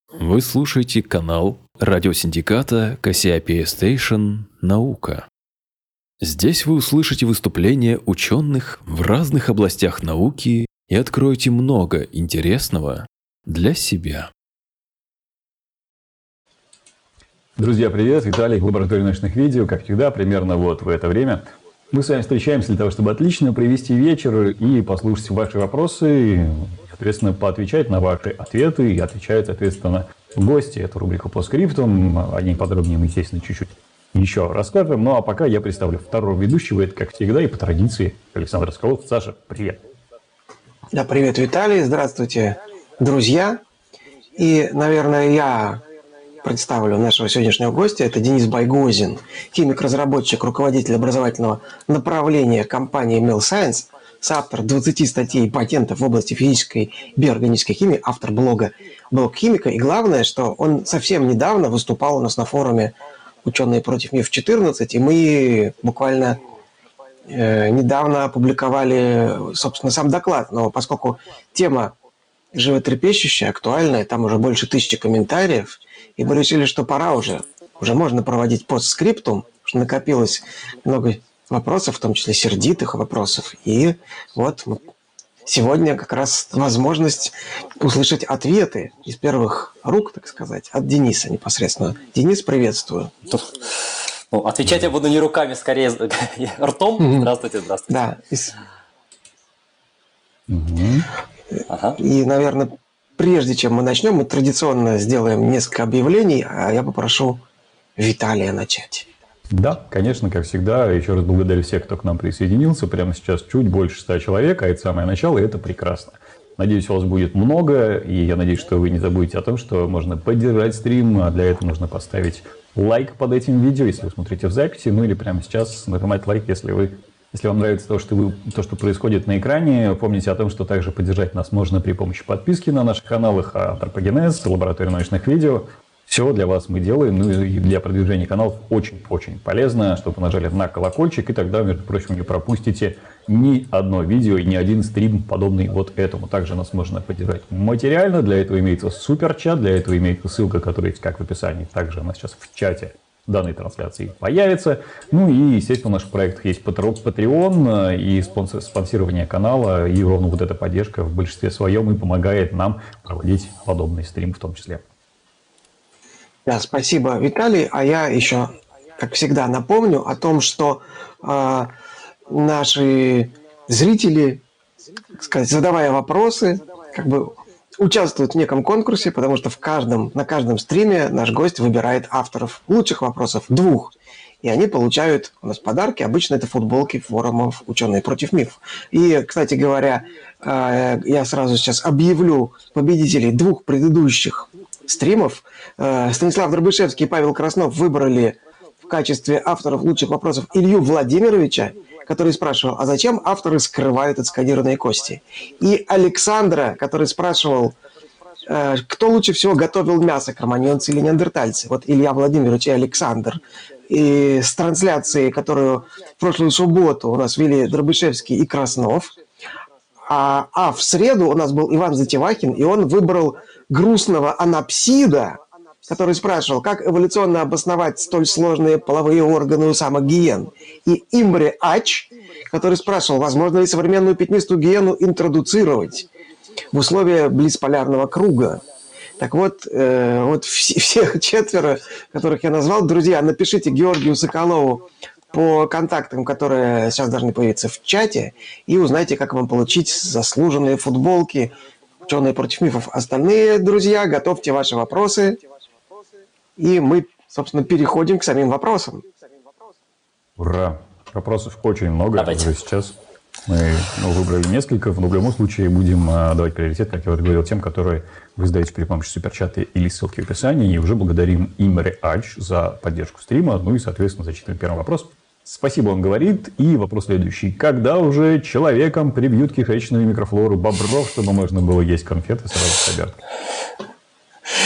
Вы слушаете канал радиосиндиката Cassiopeia Station «Наука». Здесь вы услышите выступления ученых в разных областях науки и откроете много интересного для себя. Друзья, привет! Виталий, лаборатория научных видео. Как всегда, примерно вот в это время мы с вами встречаемся для того, чтобы отлично провести вечер и послушать ваши вопросы, и, соответственно, поотвечать на ваши ответы. И отвечают, соответственно, гости. Это рубрика по скриптам. О ней подробнее мы, естественно, чуть-чуть еще расскажем. Ну, а пока я представлю второго ведущего. Это, как всегда, и по традиции, Александр Соколов. Саша, привет! Да, привет, Виталий. Здравствуйте, друзья. И, наверное, я представлю нашего сегодняшнего гостя. Это Денис Байгозин, химик-разработчик, руководитель образовательного направления компании Mel Science, соавтор 20 статей и патентов в области физической и биоорганической химии, автор блога «Блог химика». И главное, что он совсем недавно выступал у нас на форуме «Ученые против МИФ-14», и мы буквально недавно опубликовали, собственно, сам доклад. Но поскольку тема животрепещущая, актуальная, там уже больше 1000 комментариев, и мы решили, что пора уже можно проводить постскриптум, что накопилось много вопросов, в том числе сердитых вопросов. И вот сегодня как раз возможность услышать ответы из первых рук, так сказать, от Дениса непосредственно. Денис, приветствую. Ну, отвечать я буду не руками, скорее ртом. Здравствуйте, здравствуйте. Да. Ага. И, наверное, прежде чем мы начнем, мы традиционно сделаем несколько объявлений, а я попрошу Виталия начать. Да, конечно, как всегда. Еще раз благодарю всех, кто к нам присоединился. Прямо сейчас чуть больше 100 человек, а это самое начало, и это прекрасно. Надеюсь, у вас будет много, и я надеюсь, что вы не забудете о том, что можно поддержать стрим, а для этого нужно поставить лайк под этим видео, если вы смотрите в записи, ну или прямо сейчас нажимать лайк, если вам нравится то, что происходит на экране. Помните о том, что также поддержать нас можно при помощи подписки на наших каналах Антропогенез, Лаборатория научных видео. Все для вас мы делаем, ну и для продвижения каналов очень-очень полезно, чтобы вы нажали на колокольчик, и тогда, между прочим, не пропустите ни одно видео и ни один стрим, подобный вот этому. Также нас можно поддержать материально, для этого имеется суперчат, для этого имеется ссылка, которая есть как в описании, также она сейчас в чате данной трансляции появится. Ну и, естественно, в наших проектах есть Patreon и спонсирование канала, и ровно вот эта поддержка в большинстве своем и помогает нам проводить подобный стрим в том числе. Да, спасибо, Виталий. А я еще, как всегда, напомню о том, что наши зрители, так сказать, задавая вопросы, участвуют в неком конкурсе, потому что на каждом стриме наш гость выбирает авторов лучших вопросов, 2. И они получают у нас подарки. Обычно это футболки форумов «Ученые против МИФ». И, кстати говоря, я сразу сейчас объявлю победителей 2 предыдущих стримов. Станислав Дробышевский и Павел Краснов выбрали в качестве авторов лучших вопросов Илью Владимировича, который спрашивал, а зачем авторы скрывают отсканированные кости? И Александра, который спрашивал, кто лучше всего готовил мясо, кроманьонцы или неандертальцы? Вот Илья Владимирович и Александр. И с трансляции, которую в прошлую субботу у нас вели Дробышевский и Краснов. А в среду у нас был Иван Затевахин, и он выбрал грустного анапсида, который спрашивал, как эволюционно обосновать столь сложные половые органы у самок гиен. И Имре Ач, который спрашивал, возможно ли современную пятнистую гиену интродуцировать в условия близполярного круга. Так вот, всех 4, которых я назвал, друзья, напишите Георгию Соколову по контактам, которые сейчас должны появиться в чате, и узнайте, как вам получить заслуженные футболки «Ученые против мифов». Остальные, друзья, готовьте ваши вопросы, и мы, собственно, переходим к самим вопросам. Ура! Вопросов очень много. Давайте. Уже сейчас мы выбрали несколько, но в любом случае будем давать приоритет, как я вот говорил, тем, которые вы задаете при помощи суперчата или ссылки в описании. И уже благодарим Имре Ач за поддержку стрима. Ну и, соответственно, зачитываем первый вопрос. Спасибо, он говорит. И вопрос следующий. Когда уже человеком прибьют кишечную микрофлору бобров, чтобы можно было есть конфеты сразу с обертки?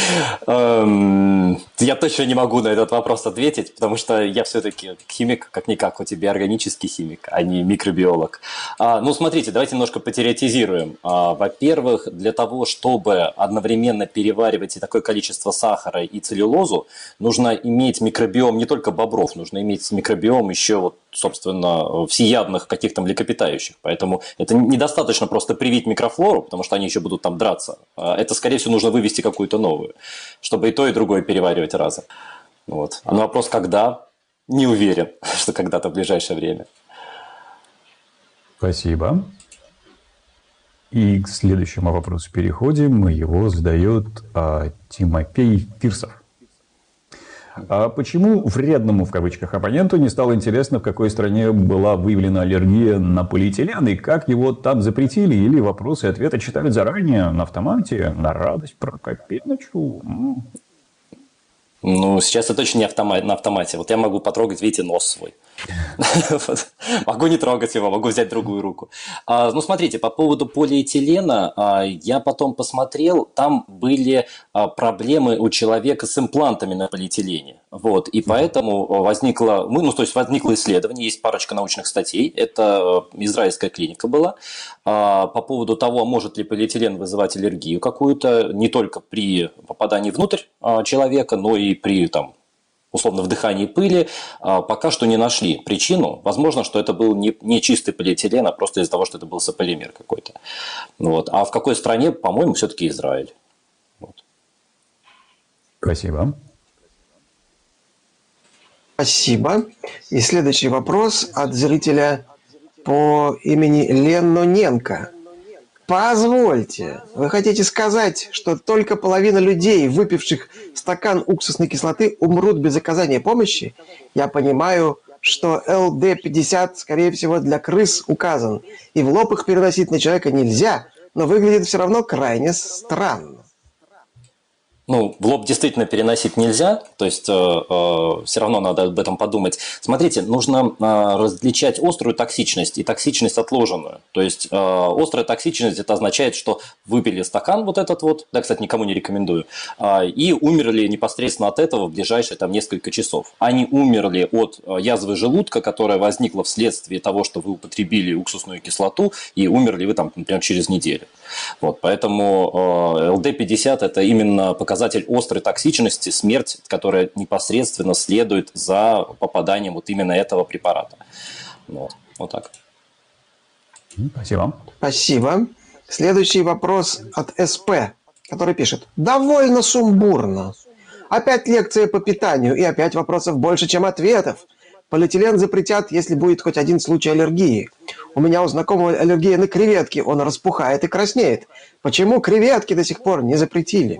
Я точно не могу на этот вопрос ответить, потому что я все-таки химик, как-никак, хоть и биорганический химик, а не микробиолог. Ну, смотрите, давайте немножко потеоретизируем. Во-первых, для того, чтобы одновременно переваривать и такое количество сахара и целлюлозу, нужно иметь микробиом не только бобров, нужно иметь микробиом еще, вот, собственно, всеядных каких-то млекопитающих. Поэтому это недостаточно просто привить микрофлору, потому что они еще будут там драться. Это, скорее всего, нужно вывести какую-то новую, чтобы и то, и другое переваривать разом. Вот. А на вопрос «когда?» не уверен, что когда-то в ближайшее время. Спасибо. И к следующему вопросу переходим. Его задает Тимофей Фирсов. А почему вредному в кавычках оппоненту не стало интересно, в какой стране была выявлена аллергия на полиэтилен и как его там запретили? Или вопросы и ответы читали заранее на автомате, на радость Прокопенычу? Ну, сейчас это точно не на автомате. Вот я могу потрогать, видите, нос свой. Могу не трогать его, могу взять другую руку. Ну, смотрите, по поводу полиэтилена, я потом посмотрел, там были проблемы у человека с имплантами на полиэтилене. Вот, и поэтому возникло исследование, есть парочка научных статей, это израильская клиника была, по поводу того, может ли полиэтилен вызывать аллергию какую-то, не только при попадании внутрь человека, но и при условно вдыхании пыли, пока что не нашли причину. Возможно, что это был не чистый полиэтилен, а просто из-за того, что это был сополимер какой-то. Вот. А в какой стране, по-моему, все-таки Израиль. Вот. Спасибо. Спасибо. И следующий вопрос от зрителя по имени Леноненко. Позвольте, вы хотите сказать, что только половина людей, выпивших стакан уксусной кислоты, умрут без оказания помощи? Я понимаю, что ЛД-50, скорее всего, для крыс указан, и в лоб их переносить на человека нельзя, но выглядит все равно крайне странно. Ну, в лоб действительно переносить нельзя, то есть все равно надо об этом подумать. Смотрите, нужно различать острую токсичность и токсичность отложенную. То есть острая токсичность – это означает, что выпили стакан вот этот вот, да, кстати, никому не рекомендую, и умерли непосредственно от этого в ближайшие несколько часов. Они умерли от язвы желудка, которая возникла вследствие того, что вы употребили уксусную кислоту, и умерли вы например, через неделю. Вот, поэтому ЛД-50 – это именно показатель острой токсичности, смерть, которая непосредственно следует за попаданием вот именно этого препарата. Вот так. Спасибо. Спасибо. Следующий вопрос от СП, который пишет. Довольно сумбурно. Опять лекция по питанию, и опять вопросов больше, чем ответов. Полиэтилен запретят, если будет хоть один случай аллергии. У меня у знакомого аллергия на креветки, он распухает и краснеет. Почему креветки до сих пор не запретили?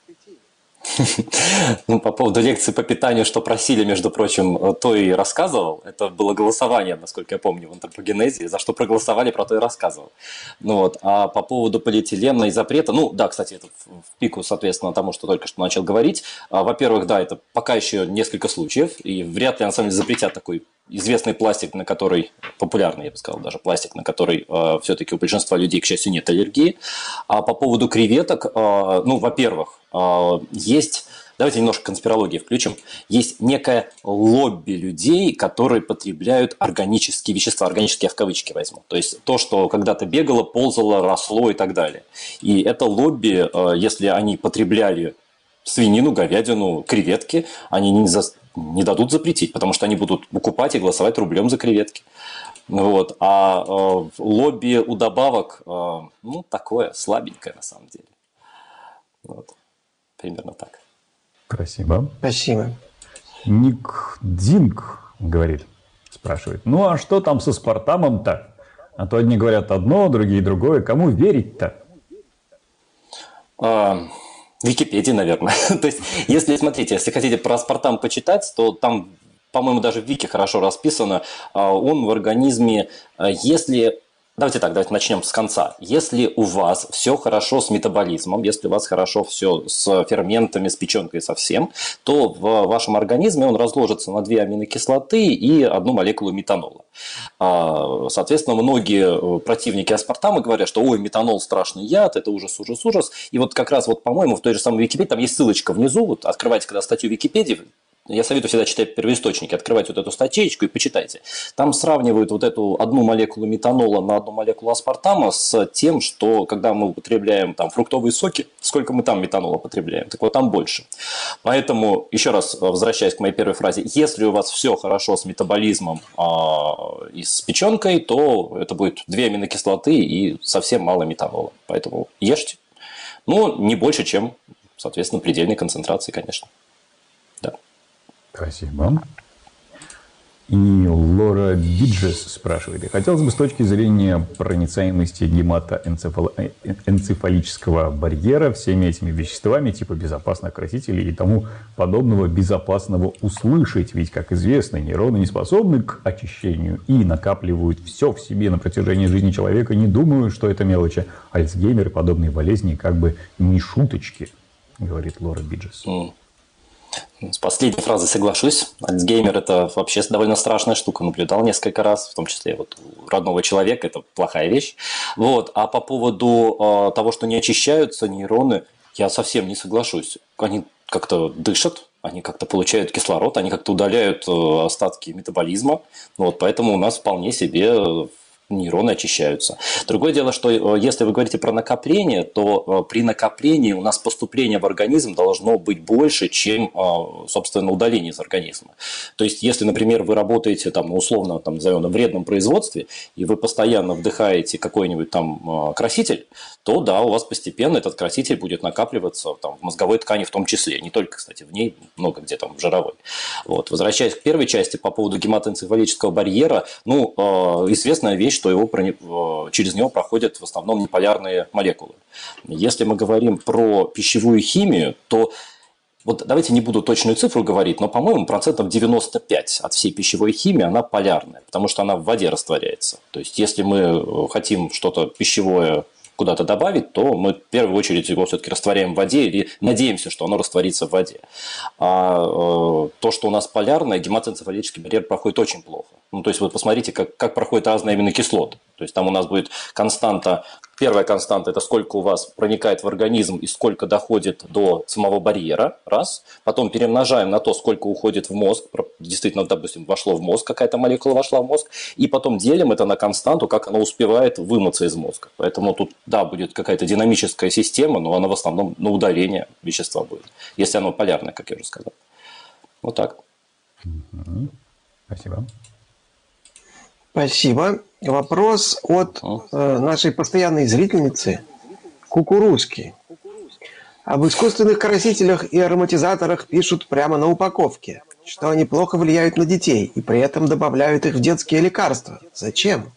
Ну, по поводу лекции по питанию, что просили, между прочим, то и рассказывал. Это было голосование, насколько я помню, в антропогенезе, за что проголосовали, про то и рассказывал. А по поводу полиэтилена и запрета, да, кстати, это в пику, соответственно, тому, что только что начал говорить. Во-первых, да, это пока еще несколько случаев, и вряд ли, на самом деле, запретят такой известный пластик, на который, популярный, я бы сказал, даже пластик, на который все-таки у большинства людей, к счастью, нет аллергии. А по поводу креветок, во-первых, есть, давайте немножко конспирологии включим, есть некое лобби людей, которые потребляют органические вещества, органические я в кавычки возьму, то есть то, что когда-то бегало, ползало, росло и так далее. И это лобби, если они потребляли свинину, говядину, креветки, они не дадут запретить, потому что они будут покупать и голосовать рублем за креветки. А лобби у добавок, такое слабенькое на самом деле. Примерно так. Спасибо. Спасибо. Ник Динг спрашивает. Ну а что там со спартамом-то? А то одни говорят одно, другие другое. Кому верить-то? Википедии, наверное. То есть, если хотите про аспартам почитать, то там, по-моему, даже в Вики хорошо расписано. Он в организме, если Давайте так, давайте начнем с конца. Если у вас все хорошо с метаболизмом, если у вас хорошо все с ферментами, с печенкой, со всем, то в вашем организме он разложится на 2 аминокислоты и 1 молекулу метанола. Соответственно, многие противники аспартама говорят, что ой, метанол страшный яд, это ужас, ужас, ужас. И вот как раз, вот, по-моему, в той же самой Википедии, там есть ссылочка внизу, вот открывайте когда статью Википедии, я советую всегда читать первоисточники, открывайте вот эту статейку и почитайте. Там сравнивают вот эту 1 молекулу метанола на 1 молекулу аспартама с тем, что когда мы употребляем там фруктовые соки, сколько мы там метанола потребляем. Так вот, там больше. Поэтому, еще раз возвращаясь к моей первой фразе, если у вас все хорошо с метаболизмом и с печенкой, то это будет 2 аминокислоты и совсем мало метанола. Поэтому ешьте. Но не больше, чем, соответственно, предельной концентрации, конечно. Да. Спасибо. И Лора Биджес спрашивает. И хотелось бы с точки зрения проницаемости гематоэнцефалического барьера всеми этими веществами, типа безопасных красителей и тому подобного, безопасного услышать. Ведь, как известно, нейроны не способны к очищению и накапливают все в себе на протяжении жизни человека. Не думаю, что это мелочи. Альцгеймер и подобные болезни как бы не шуточки, говорит Лора Биджес. С последней фразой соглашусь. Альцгеймер – это вообще довольно страшная штука. Наблюдал несколько раз, в том числе вот у родного человека. Это плохая вещь. Вот. А по поводу того, что не очищаются нейроны, я совсем не соглашусь. Они как-то дышат, они как-то получают кислород, они как-то удаляют остатки метаболизма. Вот. Поэтому у нас вполне себе нейроны очищаются. Другое дело, что если вы говорите про накопление, то при накоплении у нас поступление в организм должно быть больше, чем, собственно, удаление из организма. То есть, если, например, вы работаете там, условно, там, назовем, на вредном производстве, и вы постоянно вдыхаете какой-нибудь там краситель, то да, у вас постепенно этот краситель будет накапливаться там, в мозговой ткани в том числе. Не только, кстати, в ней, много где там в жировой. Вот. Возвращаясь к первой части по поводу гематоэнцефалического барьера, ну, известная вещь, что через него проходят в основном неполярные молекулы. Если мы говорим про пищевую химию, то вот давайте не буду точную цифру говорить, но, по-моему, 95% от всей пищевой химии она полярная, потому что она в воде растворяется. То есть, если мы хотим что-то пищевое куда-то добавить, то мы в первую очередь его все-таки растворяем в воде или надеемся, что оно растворится в воде. А то, что у нас полярное, гематоэнцефалический барьер проходит очень плохо. Ну, то есть, вот посмотрите, как проходят разные аминокислоты. То есть, там у нас будет константа. Первая константа – это сколько у вас проникает в организм и сколько доходит до самого барьера, раз. Потом перемножаем на то, сколько уходит в мозг. Действительно, допустим, вошло в мозг, какая-то молекула вошла в мозг. И потом делим это на константу, как она успевает вымыться из мозга. Поэтому тут, да, будет какая-то динамическая система, но она в основном на удаление вещества будет. Если оно полярное, как я уже сказал. Вот так. Спасибо. Спасибо. Вопрос от нашей постоянной зрительницы Кукурузки. Об искусственных красителях и ароматизаторах пишут прямо на упаковке, что они плохо влияют на детей и при этом добавляют их в детские лекарства. Зачем?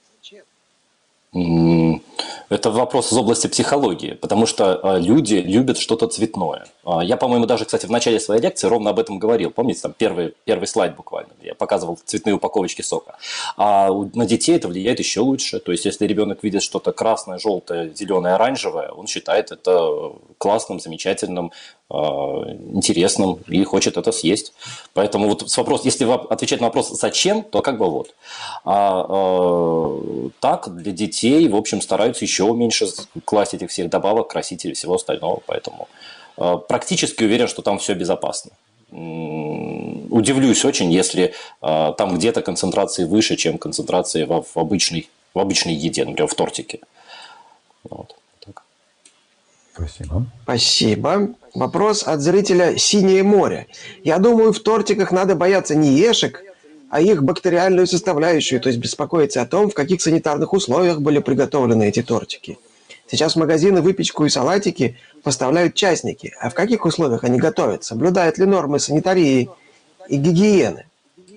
Это вопрос из области психологии, потому что люди любят что-то цветное. Я, по-моему, даже, кстати, в начале своей лекции ровно об этом говорил. Помните, там первый слайд буквально, я показывал цветные упаковочки сока. А на детей это влияет еще лучше. То есть, если ребенок видит что-то красное, желтое, зеленое, оранжевое, он считает это классным, замечательным, интересным и хочет это съесть. Поэтому вот вопрос, если отвечать на вопрос «зачем?», то как бы вот. Так, для детей, в общем, стараются еще меньше класть этих всех добавок, красителей и всего остального. Поэтому практически уверен, что там все безопасно. Удивлюсь очень, если там где-то концентрации выше, чем концентрации в обычной еде, например, в тортике. Вот. Спасибо. Спасибо. Вопрос от зрителя «Синее море». Я думаю, в тортиках надо бояться не ешек, а их бактериальную составляющую, то есть беспокоиться о том, в каких санитарных условиях были приготовлены эти тортики. Сейчас в магазины выпечку и салатики поставляют частники. А в каких условиях они готовят? Соблюдают ли нормы санитарии и гигиены?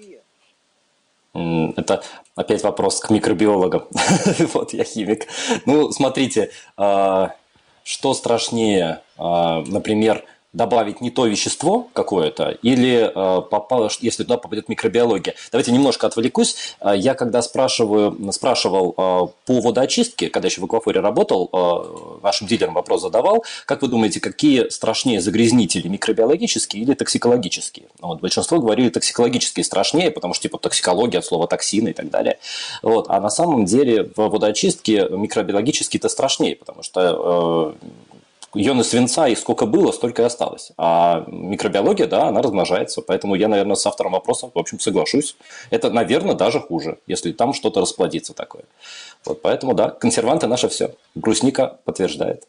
Это опять вопрос к микробиологам. Вот я химик. Ну, смотрите, что страшнее, например, добавить не то вещество какое-то, или если туда попадет микробиология. Давайте немножко отвлекусь. Я когда спрашивал по водоочистке, когда еще в аквафоре работал, вашим дилерам вопрос задавал, как вы думаете, какие страшнее загрязнители, микробиологические или токсикологические? Вот, большинство говорили, токсикологические страшнее, потому что типа токсикология от слова токсины и так далее. Вот. А на самом деле в водоочистке микробиологические-то страшнее, потому что ионы свинца, их сколько было, столько и осталось. А микробиология, да, она размножается. Поэтому я, наверное, с автором вопроса, в общем, соглашусь. Это, наверное, даже хуже, если там что-то расплодится такое. Вот, поэтому, да, консерванты наше все. Брусника подтверждает.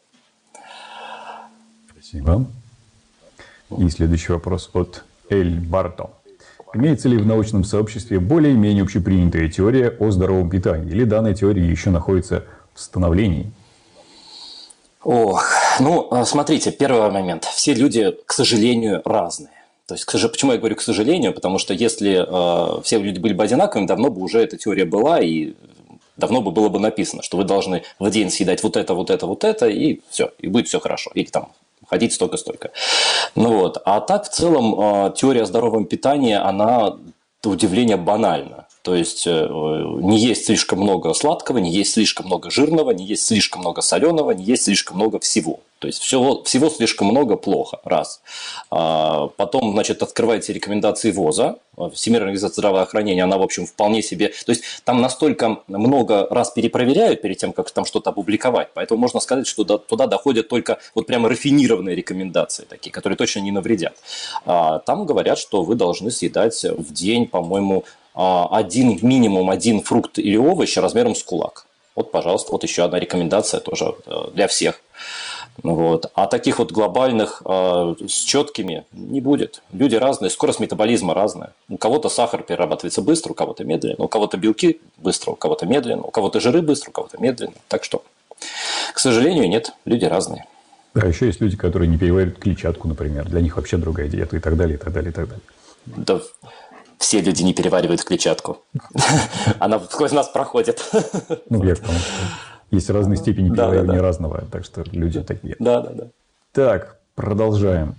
Спасибо. И следующий вопрос от Эль Барто. Имеется ли в научном сообществе более-менее общепринятая теория о здоровом питании? Или данная теория еще находится в становлении? Ох, ну, смотрите, первый момент. Все люди, к сожалению, разные. То есть, почему я говорю «к сожалению»? Потому что если все люди были бы одинаковыми, давно бы уже эта теория была, и давно бы было бы написано, что вы должны в день съедать вот это, и все, и будет все хорошо. Или там ходить столько-столько. Ну вот. А так, в целом, теория о здоровом питании, она, на удивление, банальна. То есть, не есть слишком много сладкого, не есть слишком много жирного, не есть слишком много соленого, не есть слишком много всего. То есть, всего слишком много плохо, раз. Потом, значит, открывайте рекомендации ВОЗа. Всемирная организация здравоохранения, она, в общем, вполне себе... То есть, там настолько много раз перепроверяют перед тем, как там что-то опубликовать. Поэтому можно сказать, что туда доходят только вот прямо рафинированные рекомендации, такие, которые точно не навредят. Там говорят, что вы должны съедать в день, по-моему, минимум один фрукт или овощ размером с кулак. Вот, пожалуйста, вот еще одна рекомендация тоже для всех. Вот. А таких вот глобальных с четкими не будет. Люди разные, скорость метаболизма разная. У кого-то сахар перерабатывается быстро, у кого-то медленно, у кого-то белки быстро, у кого-то медленно, у кого-то жиры быстро, у кого-то медленно. Так что, к сожалению, нет, люди разные. Да, еще есть люди, которые не переваривают клетчатку, например. Для них вообще другая диета и так далее, и так далее, и так далее. Да. Все люди не переваривают клетчатку. Она сквозь нас проходит. Ну, я к тому, что есть разные степени переваривания разного, так что люди такие. Да. Так, продолжаем.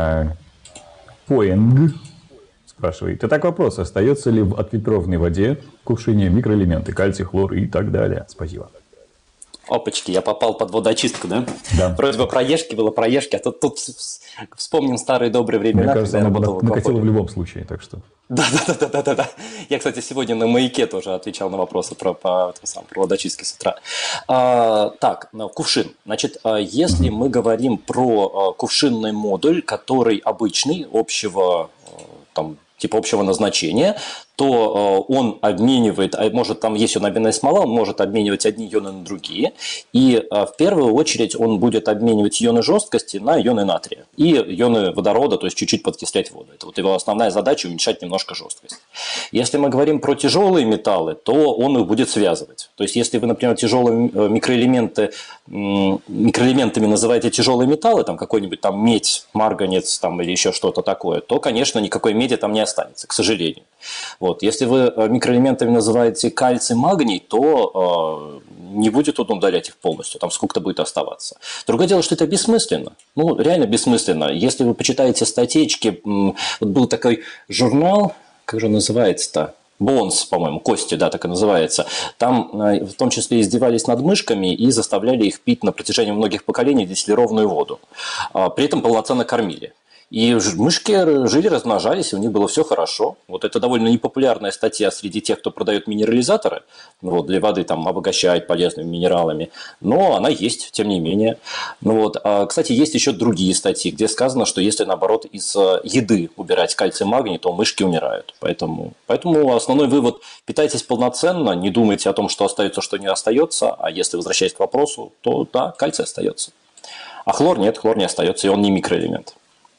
Поинг спрашивает. Итак, вопрос. Остается ли в отфильтрованной воде в кувшине микроэлементы, кальций, хлор и так далее? Спасибо. Опачки, я попал под водоочистку, да? Да. Вроде бы проежки, а тут вспомним старые добрые времена. Мне кажется, она накатила в любом случае, так что... Да. Я, кстати, сегодня на «Маяке» тоже отвечал на вопросы про водоочистки с утра. Так, кувшин. Значит, если мы говорим про кувшинный модуль, который обычный, общего назначения, то он обменивает, может, там есть ионная смола, он может обменивать одни ионы на другие. И в первую очередь он будет обменивать ионы жесткости на ионы натрия. И ионы водорода, то есть чуть-чуть подкислять воду. Это вот его основная задача – уменьшать немножко жесткость. Если мы говорим про тяжелые металлы, то он их будет связывать. То есть, если вы, например, тяжелые микроэлементами называете тяжелые металлы, там какой-нибудь там медь, марганец там, или еще что-то такое, то, конечно, никакой меди там не останется, к сожалению. Вот. Если вы микроэлементами называете кальций, магний, то не будет он удалять их полностью, там сколько-то будет оставаться. Другое дело, что это бессмысленно. Ну, реально бессмысленно. Если вы почитаете статейки, вот был такой журнал, как же называется-то? Bones, по-моему, кости, да, так и называется. Там в том числе издевались над мышками и заставляли их пить на протяжении многих поколений дистиллированную воду. При этом полноценно кормили. И мышки жили, размножались, и у них было все хорошо. Вот это довольно непопулярная статья среди тех, кто продает минерализаторы. Вот, для воды там обогащать полезными минералами. Но она есть, тем не менее. Кстати, есть еще другие статьи, где сказано, что если, наоборот, из еды убирать кальций и магний, то мышки умирают. Поэтому основной вывод – питайтесь полноценно, не думайте о том, что остается, что не остается. А если возвращаясь к вопросу, то да, кальций остается. А хлор нет, хлор не остается, и он не микроэлемент.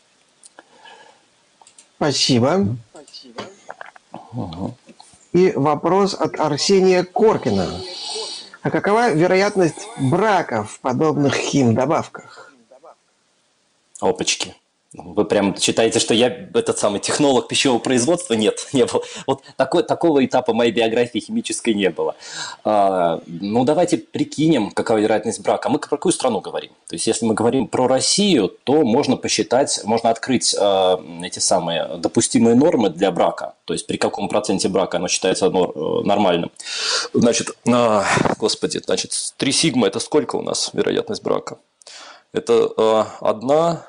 Спасибо. И вопрос от Арсения Коркина. А какова вероятность брака в подобных химдобавках? Опачки. Вы прям считаете, что я этот самый технолог пищевого производства? Нет, не было. Вот такого этапа моей биографии химической не было. Ну, давайте прикинем, какова вероятность брака. Мы про какую страну говорим? То есть, если мы говорим про Россию, то можно посчитать, можно открыть эти самые допустимые нормы для брака. То есть, при каком проценте брака оно считается нормальным. Значит, господи, значит, 3 сигма – это сколько у нас вероятность брака? Это одна...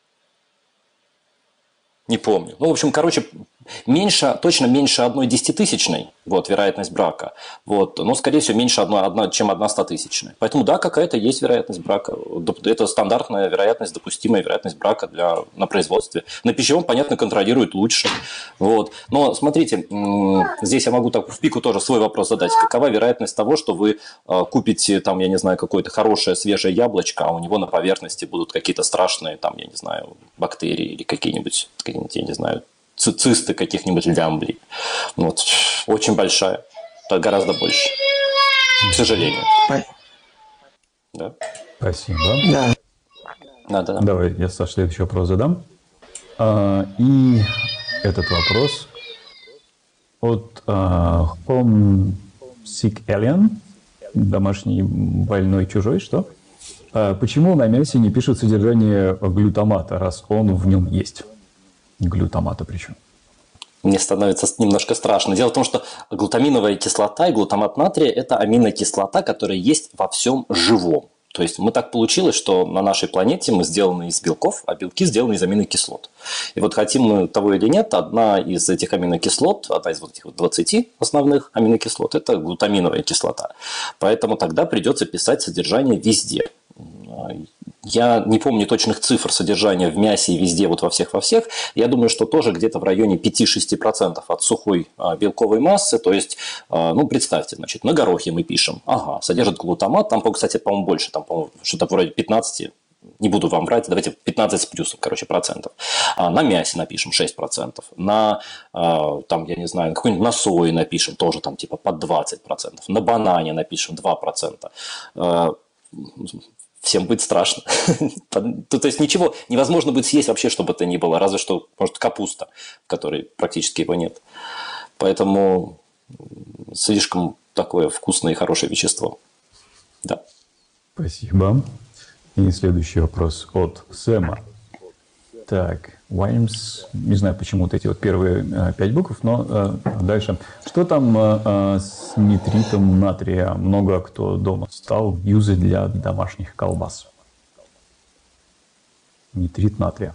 Не помню. Ну, в общем, короче, точно меньше 1 десятитысячной, вот, вероятность брака. Вот, но, скорее всего, меньше чем 1 стотысячная. Поэтому, да, какая-то есть вероятность брака. Это стандартная вероятность, допустимая вероятность брака на производстве. На пищевом, понятно, контролируют лучше. Вот. Но, смотрите, здесь я могу так в пику тоже свой вопрос задать. Какова вероятность того, что вы купите, там, я не знаю, какое-то хорошее свежее яблочко, а у него на поверхности будут какие-то страшные, там, я не знаю, бактерии или какие-нибудь, я не знаю, цисты каких-нибудь лямблей. Вот. Очень большая. Это гораздо больше. К сожалению. Да. Спасибо. Да. Да. Давай я, Саш, следующий вопрос задам. И этот вопрос от Home Sick Alien, домашний больной чужой, что? Почему на мясе не пишут содержание глютамата, раз он в нем есть? Глютамата причем. Мне становится немножко страшно. Дело в том, что глутаминовая кислота и глутамат натрия – это аминокислота, которая есть во всем живом. То есть мы так получилось, что на нашей планете мы сделаны из белков, а белки сделаны из аминокислот. И вот хотим мы того или нет, одна из этих аминокислот, одна из вот этих 20 основных аминокислот – это глутаминовая кислота. Поэтому тогда придется писать содержание везде. Я не помню точных цифр содержания в мясе и везде, вот во всех. Я думаю, что тоже где-то в районе 5-6% от сухой белковой массы. То есть, ну, представьте, значит, на горохе мы пишем, содержит глутамат, там, кстати, по-моему, больше, там, по-моему, что-то вроде 15%. Не буду вам врать, давайте 15 с плюсом, процентов. На мясе напишем 6%. На, там, я не знаю, какой-нибудь на сое напишем тоже там типа под 20%. На банане напишем 2%. Всем будет страшно. То есть ничего невозможно будет съесть вообще, что бы то ни было. Разве что, может, капуста, в которой практически его нет. Поэтому слишком такое вкусное и хорошее вещество. Да. Спасибо. И следующий вопрос от Сэма. Так, Williams, не знаю, почему вот эти вот первые 5 букв, но дальше. Что там с нитритом натрия? Много кто дома стал юзать для домашних колбас. Нитрит натрия.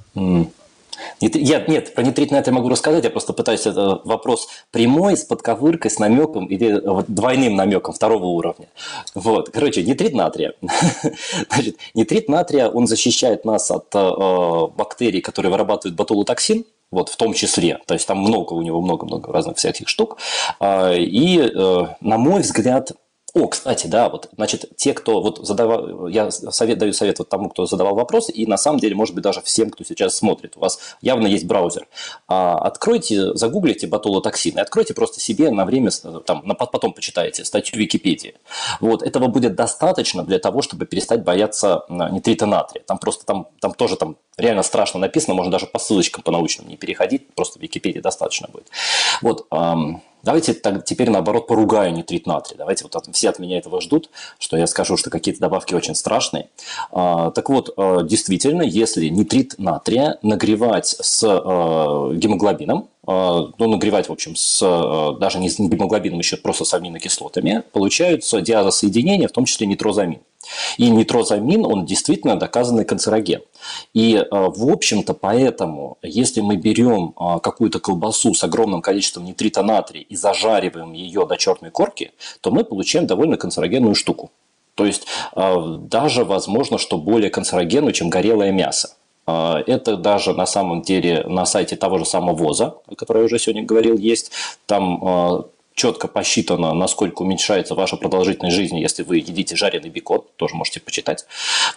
Нет, про нитрит натрия могу рассказать, я просто пытаюсь, это вопрос прямой, с подковыркой, с намеком или двойным намеком второго уровня. Вот, короче, нитрит натрия. Значит, нитрит натрия, он защищает нас от бактерий, которые вырабатывают ботулотоксин, вот, в том числе. То есть, там у него много разных всяких штук. И, на мой взгляд... Кстати, да, вот, значит, те, кто вот задавал, я даю совет вот тому, кто задавал вопрос, и на самом деле, может быть, даже всем, кто сейчас смотрит, у вас явно есть браузер. Откройте, загуглите ботулотоксин и откройте просто себе на время, там, потом почитайте статью в Википедии. Вот, этого будет достаточно для того, чтобы перестать бояться нитрита натрия. Там просто, там тоже там реально страшно написано, можно даже по ссылочкам по научным не переходить, просто в Википедии достаточно будет. Вот, давайте теперь, наоборот, поругаю нитрит натрия. Давайте вот все от меня этого ждут, что я скажу, что какие-то добавки очень страшные. Так вот, действительно, если нитрит натрия нагревать с гемоглобином, нагревать, в общем, даже не с гемоглобином, еще просто с аминокислотами, получаются диазосоединения, в том числе нитрозамин. И нитрозамин, он действительно доказанный канцероген. И, в общем-то, поэтому, если мы берем какую-то колбасу с огромным количеством нитрита натрия и зажариваем ее до черной корки, то мы получаем довольно канцерогенную штуку. То есть, даже возможно, что более канцерогенную, чем горелое мясо. Это даже на самом деле на сайте того же самого ВОЗа, о котором я уже сегодня говорил, есть. Там четко посчитано, насколько уменьшается ваша продолжительность жизни, если вы едите жареный бекон, тоже можете почитать.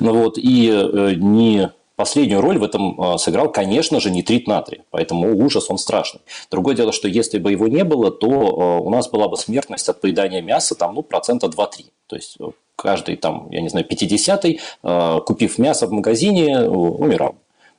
И не последнюю роль в этом сыграл, конечно же, нитрит натрия, поэтому ужас, он страшный. Другое дело, что если бы его не было, то у нас была бы смертность от поедания мяса там, 2-3%. То есть каждый, там, я не знаю, 50-й, купив мясо в магазине, умирал.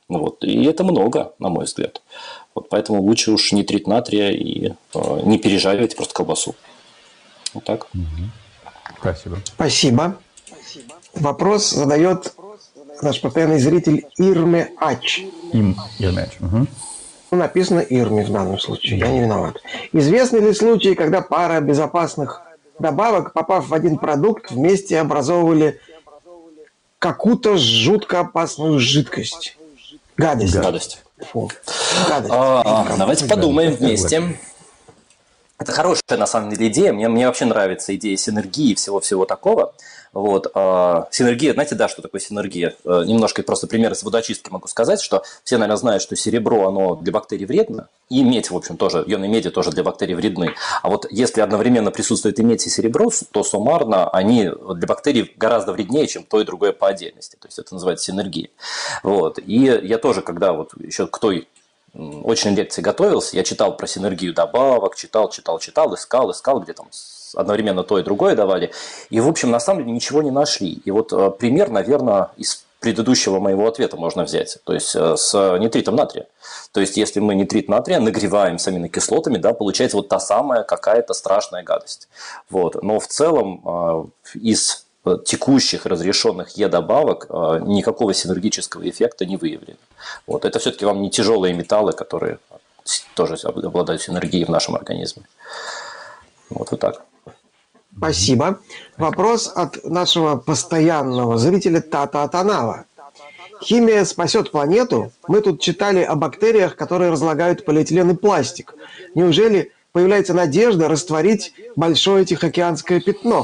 Вот. И это много, на мой взгляд. Вот поэтому лучше уж нитрит натрия и не пережаривать просто колбасу. Вот так. Спасибо. Спасибо. Вопрос задает наш постоянный зритель Ирме Ач. Ирмяч. Угу. Написано Ирме в данном случае, я не виноват. Известны ли случаи, когда пара безопасных добавок, попав в один продукт, вместе образовывали какую-то жутко опасную жидкость? Гадость. Гадость. Фу. Гадость. Давайте подумаем вместе. Это хорошая, на самом деле, идея. Мне вообще нравится идея синергии и всего-всего такого. Вот. Синергия, знаете, да, что такое синергия? Немножко просто пример из водоочистки могу сказать, что все, наверное, знают, что серебро, оно для бактерий вредно, и медь, в общем, тоже, ионы меди тоже для бактерий вредны. А вот если одновременно присутствует и медь, и серебро, то суммарно они для бактерий гораздо вреднее, чем то и другое по отдельности. То есть это называется синергия. Вот. И я тоже, когда вот еще к той очной лекции готовился, я читал про синергию добавок, читал, искал, где там одновременно то и другое давали. И, в общем, на самом деле ничего не нашли. И вот пример, наверное, из предыдущего моего ответа можно взять. То есть с нитритом натрия. То есть если мы нитрит натрия нагреваем с аминокислотами, да, получается вот та самая какая-то страшная гадость. Вот. Но в целом из текущих разрешенных Е-добавок никакого синергического эффекта не выявлено. Вот. Это все-таки вам не тяжелые металлы, которые тоже обладают синергией в нашем организме. Вот так. Спасибо. Вопрос от нашего постоянного зрителя Тата Атанава. Химия спасет планету. Мы тут читали о бактериях, которые разлагают полиэтилен и пластик. Неужели появляется надежда растворить большое тихоокеанское пятно?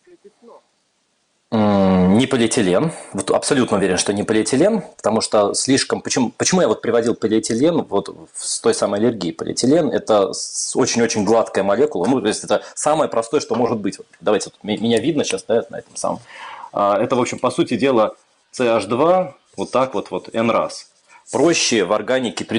Не полиэтилен. Вот абсолютно уверен, что не полиэтилен, потому что слишком... Почему я вот приводил полиэтилен вот с той самой аллергией? Полиэтилен – это очень-очень гладкая молекула. Ну, то есть это самое простое, что может быть. Вот, давайте, вот, меня видно сейчас, да, на этом самом. Это, в общем, по сути дела, CH2 вот так вот N раз. Проще в органике